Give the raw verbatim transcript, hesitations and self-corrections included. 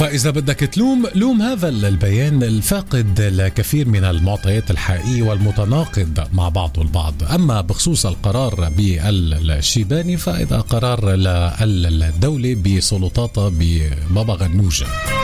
فإذا بدك تلوم لوم هذا البيان الفاقد الكثير من المعطيات الحقيقية والمتناقض مع بعضه البعض. أما بخصوص القرار بالشيباني فإذا قرار الدولة بسلطاتها ببابا غنوجة.